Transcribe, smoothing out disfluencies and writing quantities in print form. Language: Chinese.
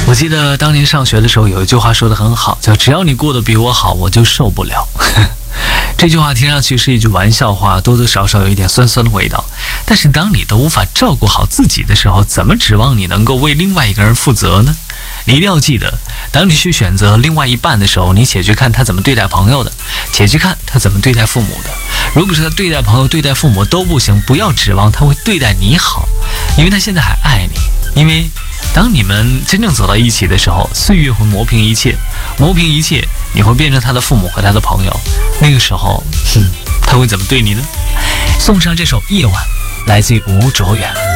我记得当年上学的时候有一句话说得很好，叫只要你过得比我好，我就受不了。这句话听上去是一句玩笑话，多多少少有一点酸酸的味道。但是当你都无法照顾好自己的时候，怎么指望你能够为另外一个人负责呢？你一定要记得，当你去选择另外一半的时候，你且去看他怎么对待朋友的，且去看他怎么对待父母的。如果是他对待朋友对待父母都不行，不要指望他会对待你好，因为他现在还爱你。因为当你们真正走到一起的时候，岁月会磨平一切，磨平一切，你会变成他的父母和他的朋友。那个时候他会怎么对你呢？送上这首夜晚，来自于吴卓远。